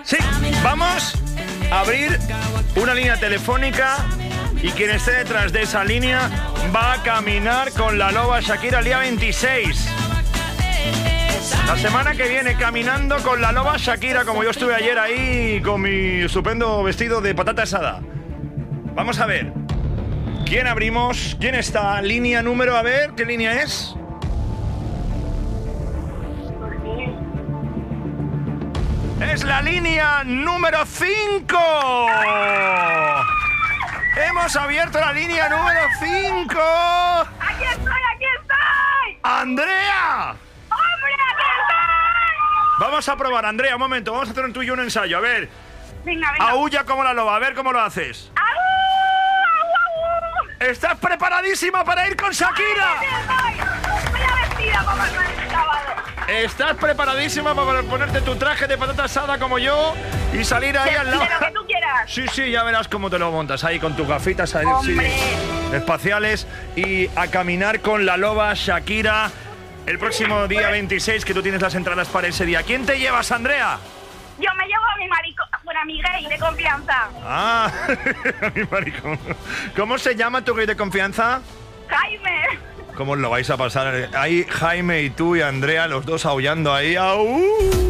Sí, vamos a abrir una línea telefónica y quien esté detrás de esa línea va a caminar con la loba Shakira el día 26. La semana que viene caminando con la loba Shakira, como yo estuve ayer ahí con mi estupendo vestido de patata asada. Vamos a ver. ¿Quién abrimos? ¿Quién está? Línea número, a ver, ¿qué línea es? ¡Es la línea número 5! ¡Hemos abierto la línea número 5! ¡Aquí estoy! ¡Andrea! ¡Hombre, aquí estoy! Vamos a probar, Andrea, un momento. Vamos a hacer tú y yo un ensayo. A ver. Venga. Aúlla como la loba, a ver cómo lo haces. ¡Au! ¿Estás preparadísima para ir con Shakira? Voy a vestida como el sábado. ¿Estás preparadísima para ponerte tu traje de patata asada como yo y salir ahí al lado? De lo que tú quieras. Sí, ya verás cómo te lo montas ahí con tus gafitas ahí, espaciales y a caminar con la loba Shakira el próximo día 26, que tú tienes las entradas para ese día. ¿Quién te llevas, Andrea? Yo me llevo a mi maricón, a mi gay de confianza. Ah, mi maricón. ¿Cómo se llama tu gay de confianza? Jaime. ¿Cómo lo vais a pasar? Ahí Jaime y tú y Andrea, los dos aullando ahí. ¡Au!